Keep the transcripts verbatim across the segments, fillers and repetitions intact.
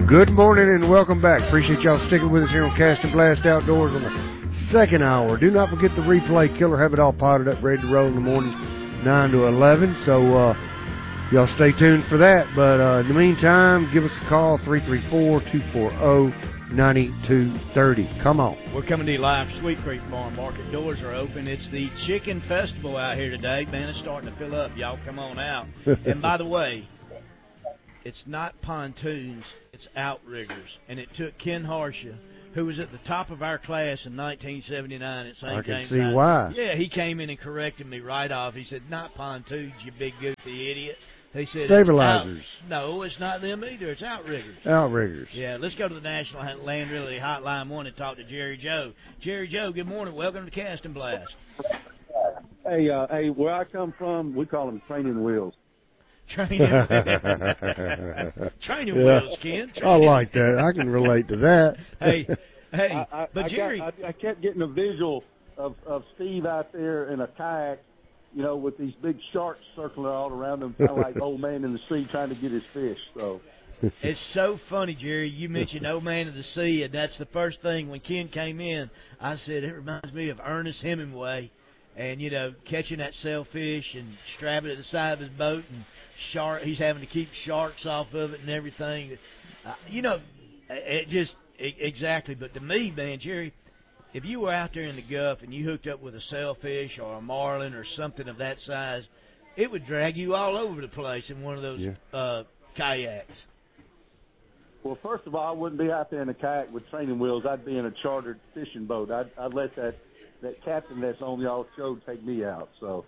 Good morning and welcome back. Appreciate y'all sticking with us here on Cast and Blast Outdoors on the second hour. Do not forget the replay. Killer have it all potted up, ready to roll in the mornings, nine to eleven. So uh, y'all stay tuned for that. But uh, in the meantime, give us a call, three three four, two four zero, nine two three zero. Come on. We're coming to you live. Sweet Creek Farm Market doors are open. It's the Chicken Festival out here today. Man, it's starting to fill up. Y'all come on out. And by the way, it's not pontoons, it's outriggers. And it took Ken Harsha, who was at the top of our class in nineteen seventy-nine at Saint I can James. see why. Yeah, he came in and corrected me right off. He said, not pontoons, you big goofy idiot. He said, Stabilizers. It's out. No, it's not them either. It's outriggers. Outriggers. Yeah, let's go to the National Land Realty Hotline one and talk to Jerry Joe. Jerry Joe, good morning. Welcome to Cast and Blast. Hey, uh, hey, where I come from, we call them training wheels. Training, training Yeah. wheels, Ken. Training. I like that. I can relate to that. Hey, hey, I, I, but I Jerry, got, I, I kept getting a visual of, of Steve out there in a kayak, you know, with these big sharks circling all around him, kind of like old man in the sea trying to get his fish. So it's so funny, Jerry. You mentioned Old Man of the Sea, and that's the first thing when Ken came in. I said it reminds me of Ernest Hemingway, and you know, catching that sailfish and strapping it to the side of his boat, and shark. He's having to keep sharks off of it and everything. Uh, you know, it just it, exactly. But to me, man, Jerry, if you were out there in the Gulf and you hooked up with a sailfish or a marlin or something of that size, it would drag you all over the place in one of those Yeah. uh, kayaks. Well, first of all, I wouldn't be out there in a kayak with training wheels. I'd be in a chartered fishing boat. I'd, I'd let that, that captain that's on y'all's show take me out. So.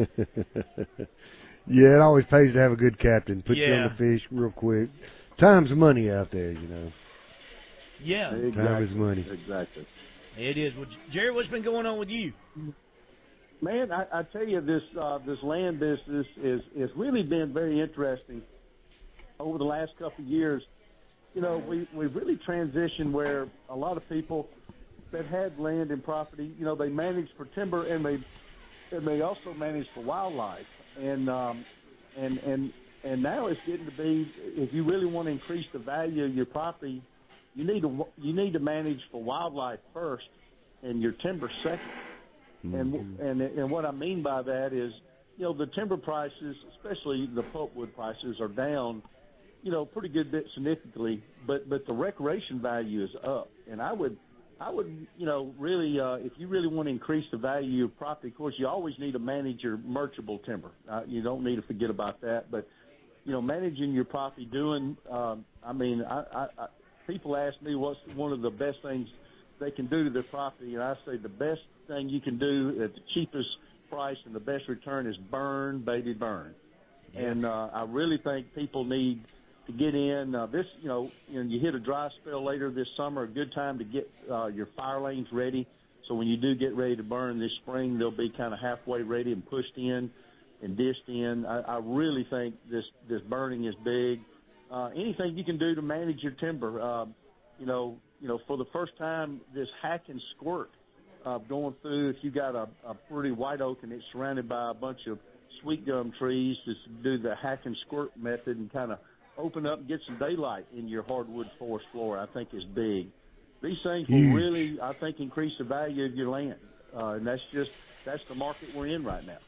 Yeah, it always pays to have a good captain. Put you Yeah. on the fish real quick. Time's money out there, you know. Yeah, Exactly. Time is money. Exactly. it is. Well, Jerry, what's been going on with you? Man, I, I tell you, this uh, this land business is is really been very interesting over the last couple of years. You know, we we've really transitioned where a lot of people that had land and property, you know, they managed for timber and they and they also managed for wildlife, and um, and and and now it's getting to be, if you really want to increase the value of your property, you need to you need to manage for wildlife first, and your timber second. And, and and what I mean by that is, you know, the timber prices, especially the pulpwood prices, are down, you know, pretty good bit significantly. But but the recreation value is up, and I would I would you know really uh, if you really want to increase the value of your property, of course you always need to manage your merchantable timber. Uh, you don't need to forget about that. But you know, managing your property, doing um, I mean, I, I, I, people ask me what's one of the best things they can do to their property, and I say the best thing you can do at the cheapest price and the best return is burn, baby, burn. Yeah. And uh, I really think people need to get in. Uh, this, you know, you know, you hit a dry spell later this summer, a good time to get uh, your fire lanes ready. So when you do get ready to burn this spring, they'll be kind of halfway ready and pushed in and dished in. I, I really think this, this burning is big. Uh, anything you can do to manage your timber, uh, you know, you know, for the first time, this hack and squirt uh, going through, if you got a, a pretty white oak and it's surrounded by a bunch of sweet gum trees, just do the hack and squirt method and kind of open up and get some daylight in your hardwood forest floor, I think is big. These things will Huge. really, I think, increase the value of your land. Uh, and that's just, that's the market we're in right now.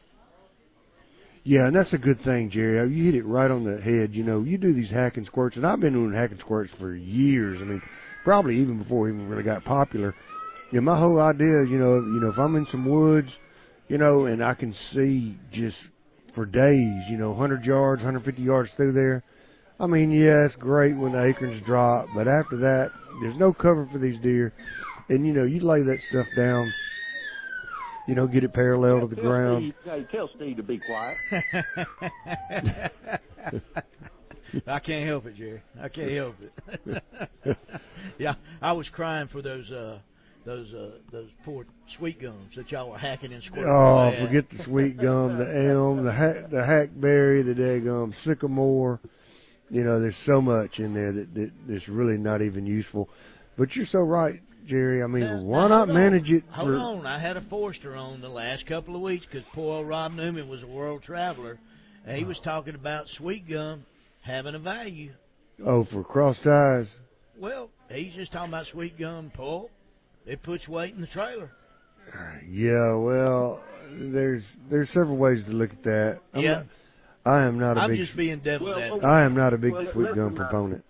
Yeah, and that's a good thing, Jerry. You hit it right on the head. You know, you do these hack and squirts, and I've been doing hack and squirts for years. I mean, probably even before it even really got popular. You know, my whole idea, you know, you know, if I'm in some woods, you know, and I can see just for days, you know, one hundred yards, one hundred fifty yards through there, I mean, yeah, it's great when the acorns drop, but after that, there's no cover for these deer. And, you know, you lay that stuff down, you know, get it parallel to the tell ground. Steve, hey, tell Steve to be quiet. I can't help it, Jerry. I can't help it. Yeah, I was crying for those uh, those uh, those poor sweet gums that y'all were hacking and squirting. Oh, Yeah. forget the sweet gum, the elm, the ha- the hackberry, the daggum sycamore. You know, there's so much in there that, that that's really not even useful. But you're so right, Jerry. I mean, Now, why now, not hold manage on. it? Hold For, on. I had a Forester on the last couple of weeks because poor old Rob Newman was a world traveler, and he was talking about sweet gum having a value. Oh, for cross ties? Well, he's just talking about sweet gum pulp. It puts weight in the trailer. Yeah, well, there's there's several ways to look at that. I'm yeah. Not, I am not a I'm big... just being devil's well, advocate. well, I am not a big well, sweet listen, gum uh, proponent.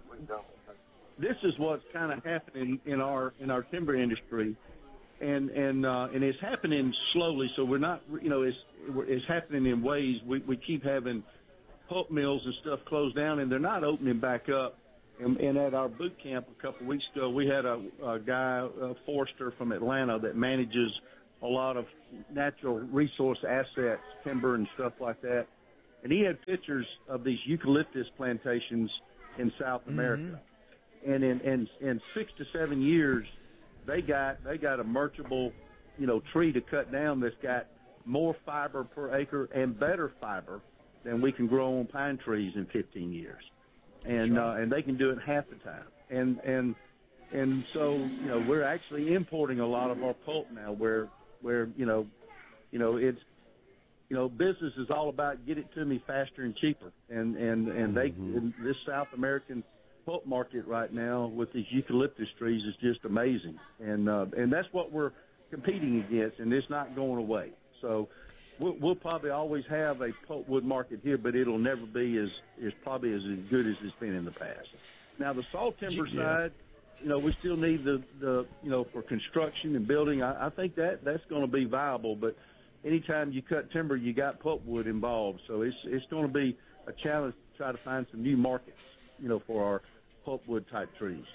This is what's kind of happening in our in our timber industry, and and uh, and it's happening slowly. So we're not, you know, it's it's happening in ways. We we keep having pulp mills and stuff closed down, and they're not opening back up. And, and at our boot camp a couple of weeks ago, we had a, a guy, a forester from Atlanta, that manages a lot of natural resource assets, timber and stuff like that. And he had pictures of these eucalyptus plantations in South America. Mm-hmm. And in, in in six to seven years, they got they got a merchantable, you know, tree to cut down that's got more fiber per acre and better fiber than we can grow on pine trees in fifteen years. And uh, and they can do it half the time. And and and so you know we're actually importing a lot of our pulp now. Where where you know you know it's you know business is all about get it to me faster and cheaper. And and and they mm-hmm. and this South American pulp market right now with these eucalyptus trees is just amazing. And uh, and that's what we're competing against, and it's not going away. So. We'll, we'll probably always have a pulpwood market here, but it'll never be as, as probably as, as good as it's been in the past. Now, the saw timber yeah. side, you know, we still need the, the you know, for construction and building. I, I think that that's going to be viable, but anytime you cut timber, you got pulpwood involved. So it's it's going to be a challenge to try to find some new markets, you know, for our pulpwood type trees.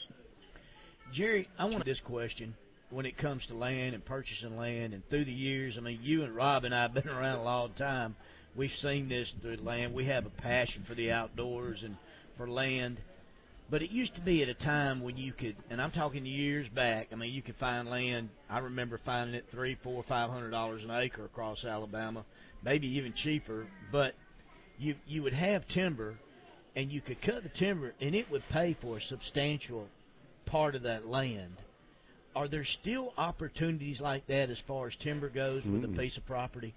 Jerry, I want this question. When it comes to land and purchasing land, and through the years, I mean, you and Rob and I have been around a long time. We've seen this through land. We have a passion for the outdoors and for land. But it used to be at a time when you could, and I'm talking years back, I mean, you could find land. I remember finding it three, four, five hundred dollars an acre across Alabama, maybe even cheaper. But you you would have timber, and you could cut the timber, and it would pay for a substantial part of that land. Are there still opportunities like that as far as timber goes with Mm-mm. a piece of property?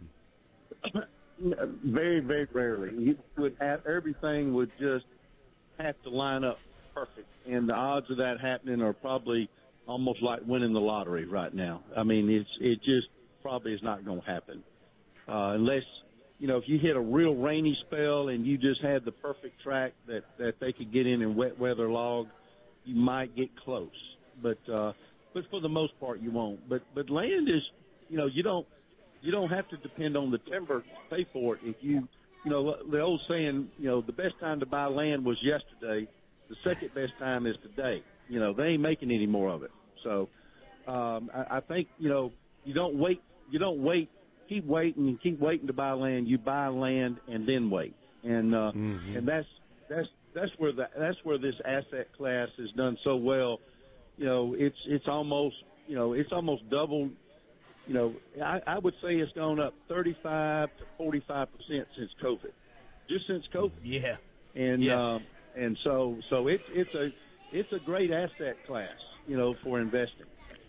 Mm-mm. Very, very rarely. You would have everything would just have to line up perfect, and the odds of that happening are probably almost like winning the lottery right now. I mean, it's it just probably is not going to happen uh, unless you know if you hit a real rainy spell and you just had the perfect track that that they could get in and wet weather log, you might get close. But uh, but for the most part, you won't. But but land is, you know, you don't you don't have to depend on the timber to pay for it. If you you know the old saying, you know, the best time to buy land was yesterday. The second best time is today. You know, they ain't making any more of it. So um, I, I think you know you don't wait. You don't wait. Keep waiting and keep waiting to buy land. You buy land and then wait. And uh, mm-hmm. and that's that's that's where the that's where this asset class has done so well. You know, it's it's almost you know it's almost doubled. You know, I, I would say it's gone up thirty-five to forty-five percent since COVID, just since COVID. Yeah, and yeah. Uh, and so so it's it's a it's a great asset class, you know, for investing.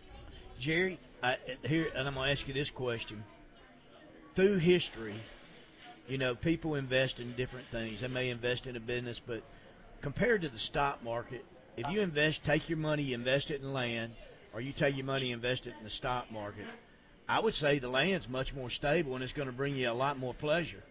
Jerry, I, here and I'm going to ask you this question. Through history, you know, people invest in different things. They may invest in a business, but compared to the stock market. If you invest, take your money, invest it in land, or you take your money, invest it in the stock market, I would say the land's much more stable and it's going to bring you a lot more pleasure.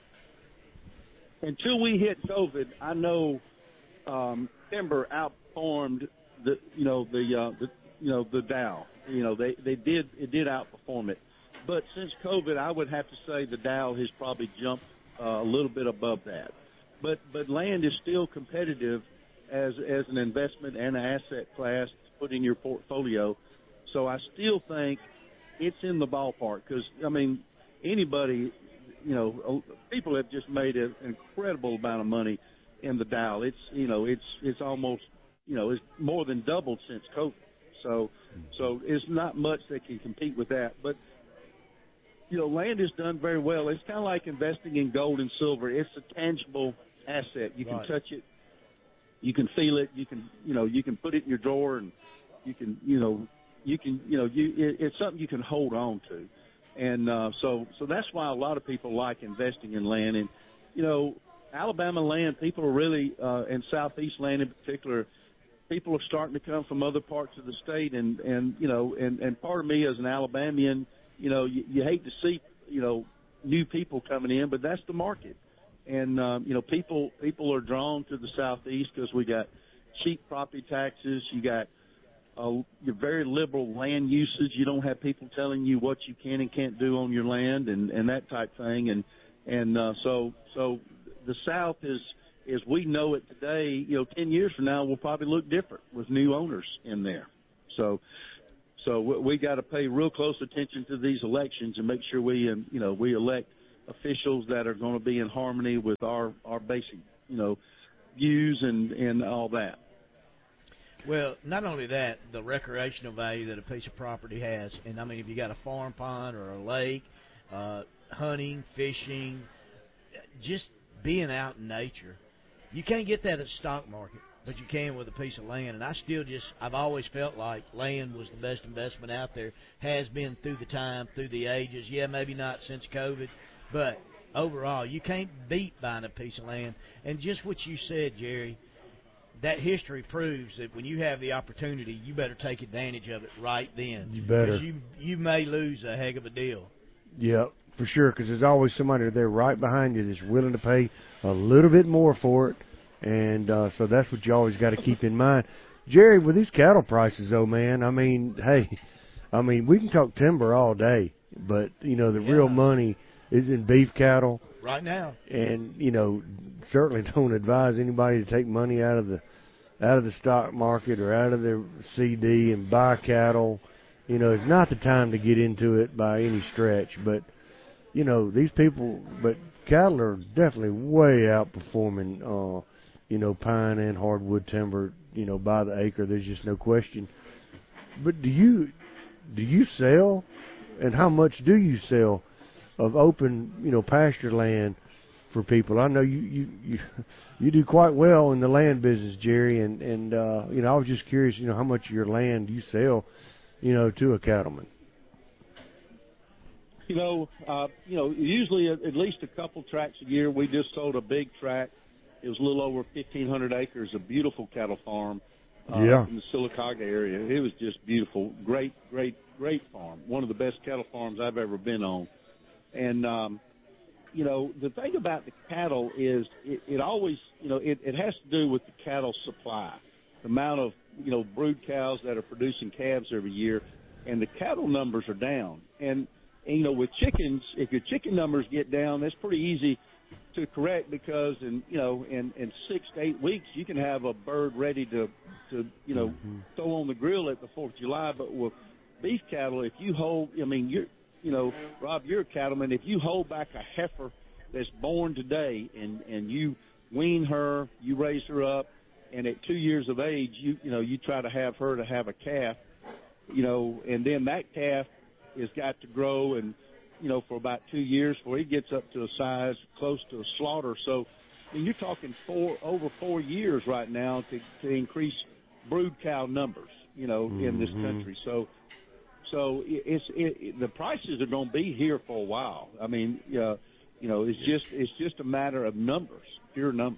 Until we hit COVID, I know um, timber outperformed the, you know, the, uh, the, you know, the Dow. You know, they they did it did outperform it, but since COVID, I would have to say the Dow has probably jumped uh, a little bit above that. But but land is still competitive. As as an investment and an asset class to put in your portfolio. So I still think it's in the ballpark because, I mean, anybody, you know, people have just made an incredible amount of money in the Dow. It's, you know, it's it's almost, you know, it's more than doubled since COVID. So, so it's not much that can compete with that. But, you know, land is done very well. It's kind of like investing in gold and silver. It's a tangible asset. You can right. touch it. You can feel it. You can, you know, you can put it in your drawer, and you can, you know, you can, you know, you it, it's something you can hold on to, and uh, so so that's why a lot of people like investing in land. And you know, Alabama land, people are really, uh, and Southeast land in particular, people are starting to come from other parts of the state, and, and you know, and, and part of me as an Alabamian, you know, you, you hate to see, you know, new people coming in, but that's the market. And, um, you know, people people are drawn to the Southeast because we got cheap property taxes. You got uh, your very liberal land usage. You don't have people telling you what you can and can't do on your land and, and that type thing. And, and uh, so so the South is, as we know it today, you know, ten years from now will probably look different with new owners in there. So so we got to pay real close attention to these elections and make sure we, um, you know, we elect officials that are going to be in harmony with our, our basic, you know, views and, and all that. Well, not only that, the recreational value that a piece of property has. And, I mean, if you got a farm pond or a lake, uh, hunting, fishing, just being out in nature, you can't get that at the stock market, but you can with a piece of land. And I still just, I've always felt like land was the best investment out there, has been through the time, through the ages. Yeah, maybe not since COVID, but overall, you can't beat buying a piece of land. And just what you said, Jerry, that history proves that when you have the opportunity, you better take advantage of it right then. You better. Because you, you may lose a heck of a deal. Yeah, for sure, because there's always somebody there right behind you that's willing to pay a little bit more for it. And uh, so that's what you always got to keep in mind. Jerry, with these cattle prices, though, man, I mean, hey, I mean, we can talk timber all day, but, you know, the yeah. real money is in beef cattle. Right now. And, you know, certainly don't advise anybody to take money out of the out of the stock market or out of their C D and buy cattle. You know, it's not the time to get into it by any stretch. But, you know, these people, but cattle are definitely way outperforming, uh, you know, pine and hardwood timber, you know, by the acre. There's just no question. But do you do you sell, and how much do you sell of open, you know, pasture land for people? I know you you you, you do quite well in the land business, Jerry, and and uh, you know, I was just curious, you know, how much of your land you sell, you know, to a cattleman. You know, uh, you know, usually at, at least a couple tracts a year. We just sold a big tract. It was a little over fifteen hundred acres, a beautiful cattle farm uh, yeah. in the Sylacauga area. It was just beautiful, great, great, great farm. One of the best cattle farms I've ever been on. And, um, you know, the thing about the cattle is it, it always, you know, it, it has to do with the cattle supply, the amount of, you know, brood cows that are producing calves every year, and the cattle numbers are down. And, and you know, with chickens, if your chicken numbers get down, that's pretty easy to correct because, in, you know, in, in six to eight weeks, you can have a bird ready to, to you know, mm-hmm. throw on the grill at the fourth of July. But with beef cattle, if you hold, I mean, you're, you know, Rob, you're a cattleman. If you hold back a heifer that's born today and, and you wean her, you raise her up, and at two years of age, you you know, you try to have her to have a calf, you know, and then that calf has got to grow and, you know, for about two years before he gets up to a size close to a slaughter. So, I mean, you're talking four over four years right now to, to increase brood cow numbers, you know, mm-hmm. in this country. So, So it's it, the prices are going to be here for a while. I mean, uh, you know, it's just it's just a matter of numbers, pure numbers.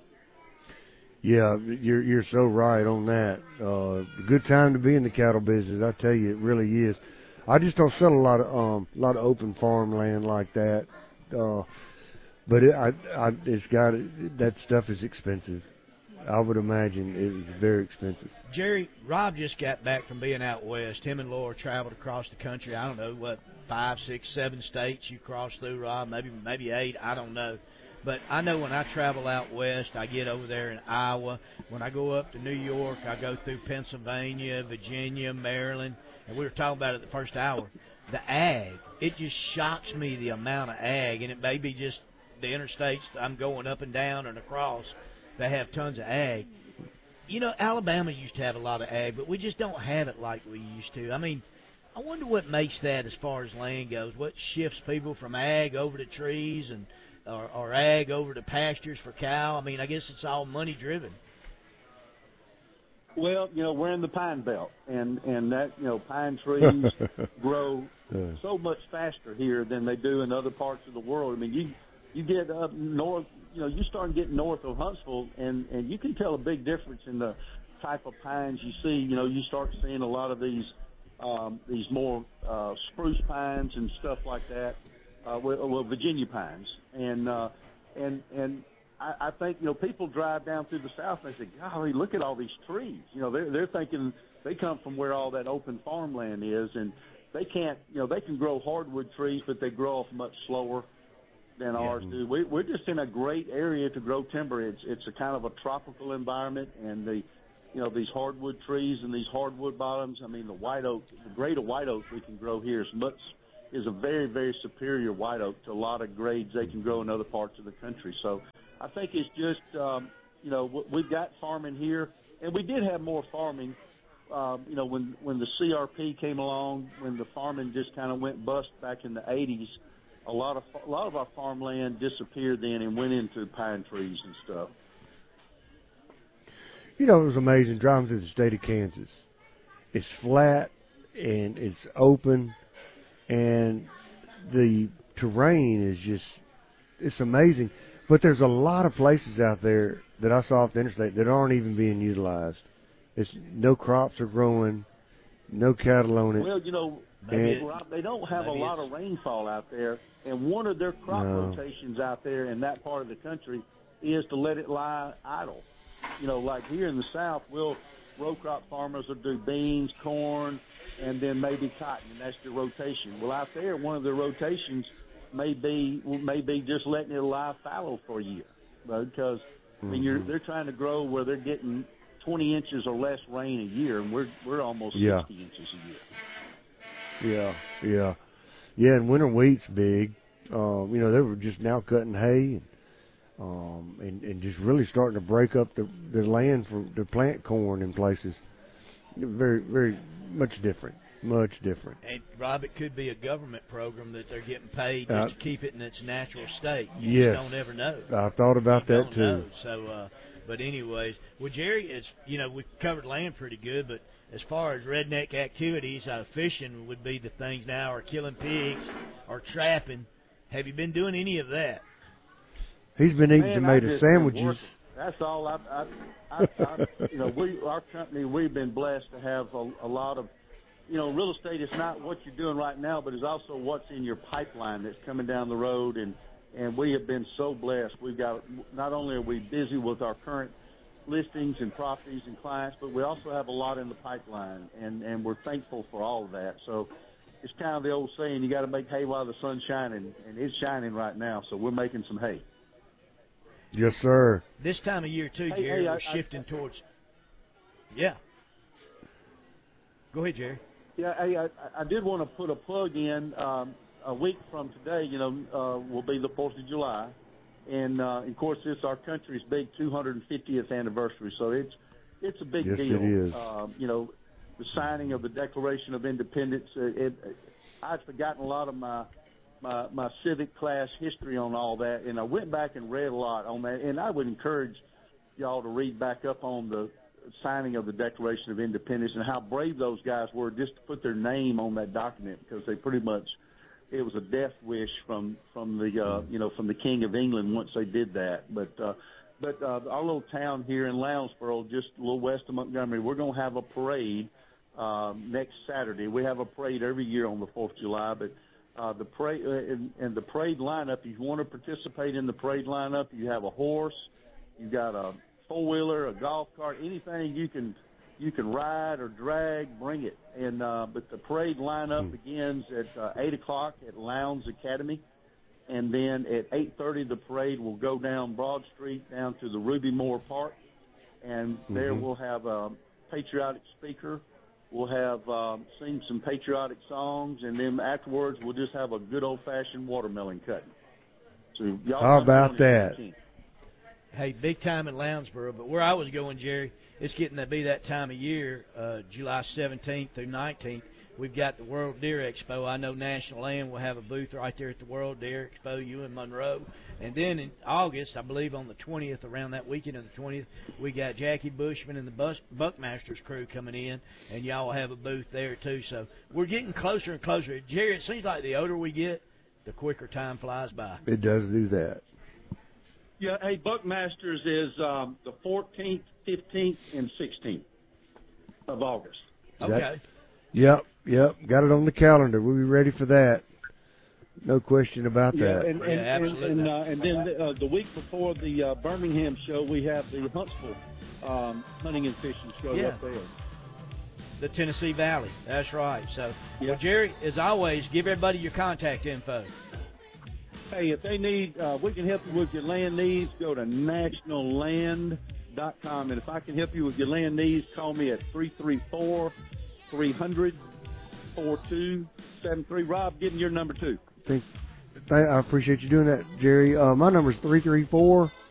Yeah, you're you're so right on that. Uh, good time to be in the cattle business. I tell you, it really is. I just don't sell a lot of um a lot of open farmland like that. Uh, but it, I, I it's got that stuff is expensive. I would imagine it was very expensive. Jerry, Rob just got back from being out west. Him and Laura traveled across the country. I don't know, what, five, six, seven states you crossed through, Rob, maybe maybe eight, I don't know. But I know when I travel out west, I get over there in Iowa. When I go up to New York, I go through Pennsylvania, Virginia, Maryland. And we were talking about it the first hour. The ag, it just shocks me the amount of ag. And it may be just the interstates I'm going up and down and across. They have tons of ag. You know, Alabama used to have a lot of ag, but we just don't have it like we used to. I mean, I wonder what makes that as far as land goes. What shifts people from ag over to trees and or, or ag over to pastures for cow? I mean, I guess it's all money driven. Well, you know, we're in the pine belt, and, and that, you know, pine trees grow so much faster here than they do in other parts of the world. I mean, you you get up north you know, you start getting north of Huntsville, and and you can tell a big difference in the type of pines you see. You know, you start seeing a lot of these um, these more uh, spruce pines and stuff like that. Uh, well, well, Virginia pines, and uh, and and I, I think you know people drive down through the South and they say, "Golly, look at all these trees." You know, they're they're thinking they come from where all that open farmland is, and they can't, you know, they can grow hardwood trees, but they grow off much slower than Yeah. ours do. We, we're just in a great area to grow timber. It's it's a kind of a tropical environment, and the, you know, these hardwood trees and these hardwood bottoms. I mean, the white oak, the grade of white oak we can grow here is much is a very very superior white oak to a lot of grades they can grow in other parts of the country. So I think it's just, um, you know, we've got farming here, and we did have more farming. Um, you know, when when the C R P came along, when the farming just kind of went bust back in the eighties. A lot of a lot of our farmland disappeared then and went into pine trees and stuff. You know, it was amazing driving through the state of Kansas. It's flat and it's open, and the terrain is just, it's amazing. But there's a lot of places out there that I saw off the interstate that aren't even being utilized. It's no crops are growing, no cattle on it. Well, you know, Maybe Rob, they don't have a maybe lot of rainfall out there, and one of their crop No. rotations out there in that part of the country is to let it lie idle. You know, like here in the South, we'll row crop farmers will do beans, corn, and then maybe cotton, and that's their rotation. Well, out there, one of their rotations may be may be just letting it lie fallow for a year, because I mean, you're, they're trying to grow where they're getting twenty inches or less rain a year, and we're we're almost Yeah. sixty inches a year. Yeah, yeah. Yeah, and winter wheat's big. Um, you know, they were just now cutting hay and um, and, and just really starting to break up the, the land for to plant corn in places. Very, very much different. Much different. And, Rob, it could be a government program that they're getting paid just Uh, to keep it in its natural state. You yes. just don't ever know. I thought about You that don't too. know. So, uh, but anyways, well, Jerry, it's, you know, we've covered land pretty good, but as far as redneck activities, uh, fishing would be the things now, or killing pigs, or trapping. Have you been doing any of that? He's been eating Man, tomato I've just been sandwiches. working. That's all. I, I, I, I, you know, we, our company, we've been blessed to have a, a lot of, you know, real estate is not what you're doing right now, but it's also what's in your pipeline that's coming down the road. And, and we have been so blessed. We've got, not only are we busy with our current listings and properties and clients, but we also have a lot in the pipeline, and, and we're thankful for all of that. So it's kind of the old saying, you got to make hay while the sun's shining, and it's shining right now, so we're making some hay. Yes, sir. This time of year, too, Hey, Jerry, hey, we're I- I- shifting towards. Yeah. Go ahead, Jerry. Yeah, hey, I, I did want to put a plug in. Um, a week from today, you know, uh, will be the fourth of July. And, uh, of course, it's our country's big two hundred fiftieth anniversary, so it's it's a big Yes, deal. it is. Um, you know, the signing of the Declaration of Independence. Uh, it, I'd forgotten a lot of my, my my civic class history on all that, and I went back and read a lot on that. And I would encourage y'all to read back up on the signing of the Declaration of Independence and how brave those guys were just to put their name on that document, because they pretty much, it was a death wish from from the uh, you know from the King of England once they did that. But uh, but uh, our little town here in Lounsboro, just a little west of Montgomery, we're going to have a parade um, next Saturday. We have a parade every year on the fourth of July, but uh, the parade uh, and, and the parade lineup. If you want to participate in the parade lineup, you have a horse, you got a four wheeler, a golf cart, anything you can. You can ride or drag, bring it. And uh, but the parade lineup begins at uh, eight o'clock at Lowndes Academy, and then at eight thirty the parade will go down Broad Street down to the Ruby Moore Park, and there Mhm. we'll have a patriotic speaker. We'll have um, sing some patriotic songs, and then afterwards we'll just have a good old-fashioned watermelon cutting. So y'all How come about join us on the that? eighteenth. Hey, big time in Lounsboro, but where I was going, Jerry, it's getting to be that time of year, uh, July seventeenth through nineteenth. We've got the World Deer Expo. I know National Land will have a booth right there at the World Deer Expo, you in Monroe. And then in August, I believe on the twentieth, around that weekend of the twentieth, we got Jackie Bushman and the Bus Buckmasters crew coming in, and y'all will have a booth there too. So we're getting closer and closer. Jerry, it seems like the older we get, the quicker time flies by. It does do that. Yeah, hey, Buckmasters is um, the fourteenth, fifteenth, and sixteenth of August. Okay. Yep, yep. Got it on the calendar. We'll be ready for that. No question about Yeah, that. and and, Yeah, and, absolutely. and, uh, and then the, uh, the week before the uh, Birmingham show, we have the Huntsville um, hunting and fishing show Yeah. up there. The Tennessee Valley. That's right. So, Yeah. well, Jerry, as always, give everybody your contact info. Hey, if they need, uh, we can help you with your land needs. Go to national land dot com, and if I can help you with your land needs, call me at three three four, three hundred, four two seven three. Rob, give me your number too. Think, I appreciate you doing that, Jerry. Uh, my number is three three four